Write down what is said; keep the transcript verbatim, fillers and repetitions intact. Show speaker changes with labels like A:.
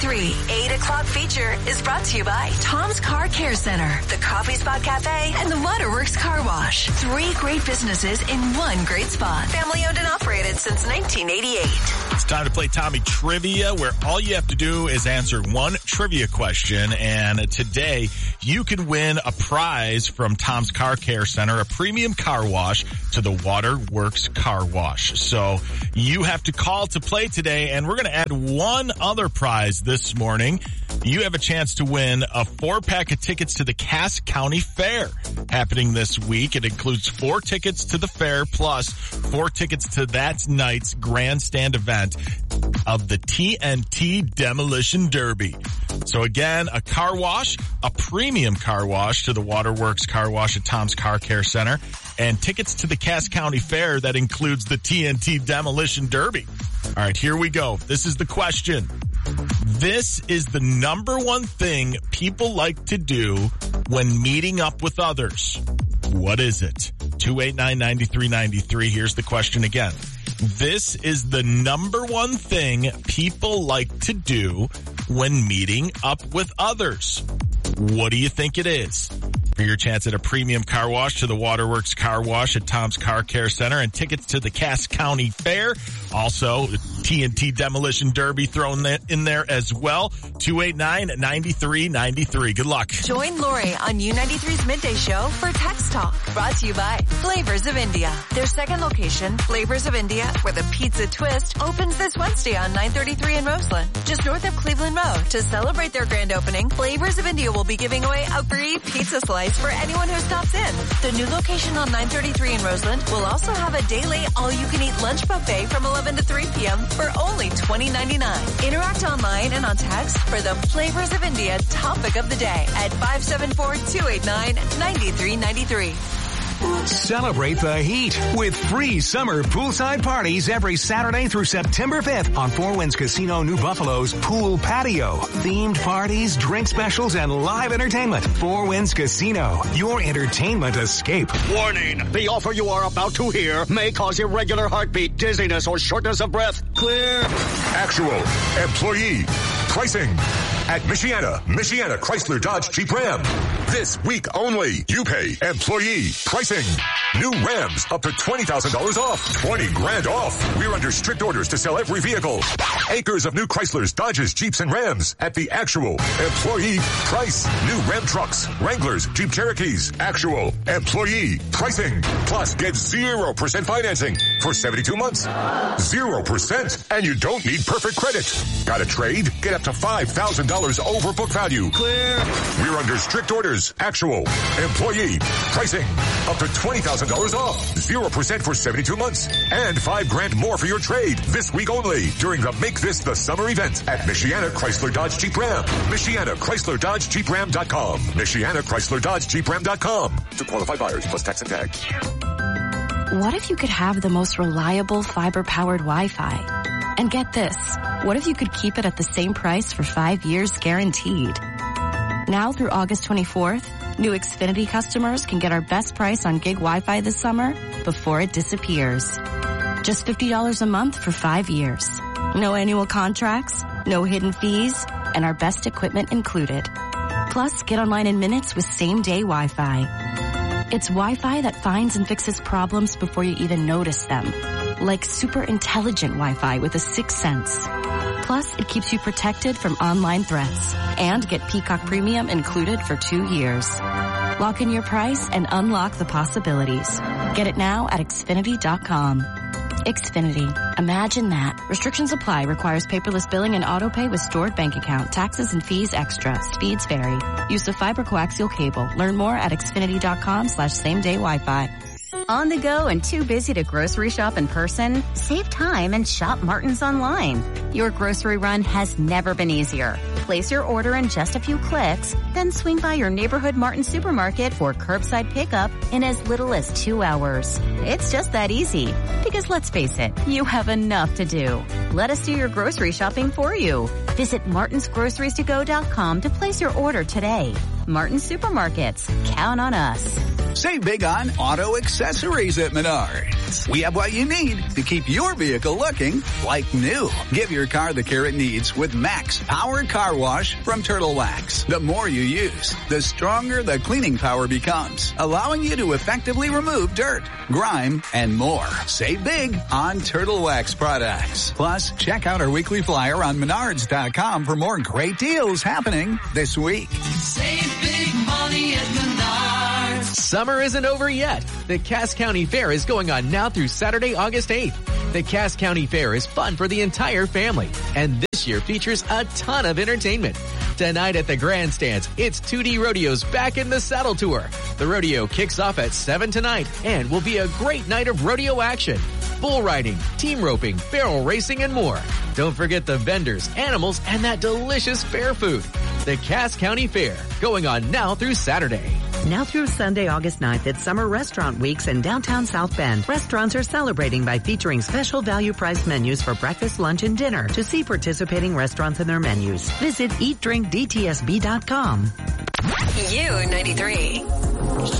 A: ninety-three eight o'clock feature is brought to you by Tom's Car Care Center, the Coffee Spot Cafe, and the Waterworks Car Wash. Three great businesses in one great spot. Family owned and operated since nineteen eighty-eight.
B: It's time to play Tommy Trivia, where all you have to do is answer one trivia question. And today, you can win a prize from Tom's Car Care Center, a premium car wash to the Waterworks Car Wash. So you have to call to play today, and we're going to add one other prize this morning. You have a chance to win a four-pack of tickets to the Cass County Fair happening this week. It includes four tickets to the fair plus four tickets to that night's grandstand event of the T N T Demolition Derby. So again, a car wash, a premium car wash to the Waterworks Car Wash at Tom's Car Care Center, and tickets to the Cass County Fair that includes the T N T Demolition Derby. All right, here we go. This is the question. This is the number one thing people like to do when meeting up with others. What is it? two eight nine, nine three nine three. Here's the question again. This is the number one thing people like to do when meeting up with others. What do you think it is? For your chance at a premium car wash to the Waterworks Car Wash at Tom's Car Care Center and tickets to the Cass County Fair. Also, T N T Demolition Derby thrown in there as well. two eight nine, nine three nine three. Good luck.
A: Join Lori on U ninety-three's Midday Show for Text Talk. Brought to you by Flavors of India. Their second location, Flavors of India, where the pizza twist opens this Wednesday on nine thirty-three in Roseland, just north of Cleveland Road. To celebrate their grand opening, Flavors of India will be giving away a free pizza slice for anyone who stops in. The new location on nine thirty-three in Roseland will also have a day-late all-you-can-eat lunch buffet from eleven to three p.m. for only twenty ninety-nine. Interact online and on text for the Flavors of India topic of the day at five seven four, two eight nine, nine three nine three.
C: Celebrate the heat with free summer poolside parties every Saturday through September fifth on Four Winds Casino New Buffalo's Pool Patio. Themed parties, drink specials, and live entertainment. Four Winds Casino, your entertainment escape.
D: Warning! The offer you are about to hear may cause irregular heartbeat, dizziness, or shortness of breath. Clear.
E: Actual employee pricing at Michiana, Michiana Chrysler Dodge Jeep Ram. This week only, you pay employee pricing. New Rams up to twenty thousand dollars off. twenty grand off. We're under strict orders to sell every vehicle. Acres of new Chryslers, Dodges, Jeeps, and Rams at the actual employee price. New Ram trucks, Wranglers, Jeep Cherokees. Actual employee pricing. Plus get zero percent financing for seventy-two months. zero percent. And you don't need perfect credit. Got a trade? Get up to five thousand dollars over book value.
D: Clear.
E: We're under strict orders. Actual employee pricing. Up to twenty thousand dollars off. zero percent for seventy-two months. And five grand more for your trade. This week only during the Make This the Summer event at Michiana Chrysler Dodge Jeep Ram. Michiana Chrysler Dodge Jeep Ram dot com. Michiana Chrysler Dodge Jeep Ram dot com. To qualify buyers plus tax and tag.
F: What if you could have the most reliable fiber-powered Wi-Fi? And get this, what if you could keep it at the same price for five years guaranteed? Now through August twenty-fourth, new Xfinity customers can get our best price on gig Wi-Fi this summer before it disappears. Just fifty dollars a month for five years. No annual contracts, no hidden fees, and our best equipment included. Plus, get online in minutes with same-day Wi-Fi. It's Wi-Fi that finds and fixes problems before you even notice them. Like super intelligent Wi-Fi with a sixth sense. Plus, it keeps you protected from online threats. And get Peacock Premium included for two years. Lock in your price and unlock the possibilities. Get it now at Xfinity dot com. Xfinity. Imagine that. Restrictions apply. Requires paperless billing and auto pay with stored bank account. Taxes and fees extra. Speeds vary. Use of fiber coaxial cable. Learn more at Xfinity dot com slash same day Wi-Fi.
G: On the go and too busy to grocery shop in person? Save time and shop Martin's online. Your grocery run has never been easier. Place your order in just a few clicks, then swing by your neighborhood Martin supermarket for curbside pickup in as little as two hours. It's just that easy. Because let's face it, you have enough to do. Let us do your grocery shopping for you. Visit martins groceries to go dot com to place your order today. Martin's Supermarkets. Count on us.
H: Save big on auto accessories at Menards. We have what you need to keep your vehicle looking like new. Give your car the care it needs with Max Power Car Wash from Turtle Wax. The more you use, the stronger the cleaning power becomes, allowing you to effectively remove dirt, grime, and more. Save big on Turtle Wax products. Plus, check out our weekly flyer on menards dot com for more great deals happening this week.
I: Save big money at Menards.
J: Summer isn't over yet. The Cass County Fair is going on now through Saturday, August eighth. The Cass County Fair is fun for the entire family, and this year features a ton of entertainment. Tonight at the grandstands, it's two D Rodeo's Back in the Saddle Tour. The rodeo kicks off at seven tonight and will be a great night of rodeo action. Bull riding, team roping, barrel racing, and more. Don't forget the vendors, animals, and that delicious fair food. The Cass County Fair, going on now through Saturday.
K: Now through Sunday, August ninth at Summer Restaurant Weeks in downtown South Bend. Restaurants are celebrating by featuring special value priced menus for breakfast, lunch, and dinner. To see participating restaurants and their menus, visit eat drink d t s b dot com.
A: U ninety-three.